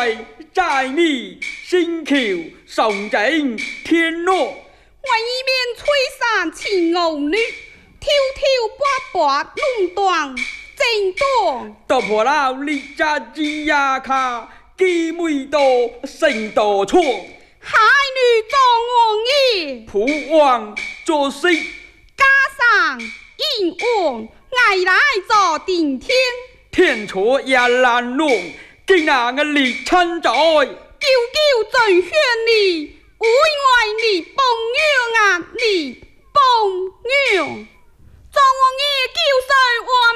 为在你心求上正天诺， 我一面吹散青牛女，挑挑拨拨弄断正多。 突破了你家之呀卡，几每多胜多错。 海女做王爷， 普王作事， 加上应王爱来做顶天。 天错也难弄，竟然个力称在， 舅舅最劝你，为爱你帮娘啊，你帮娘，做王爷救世话。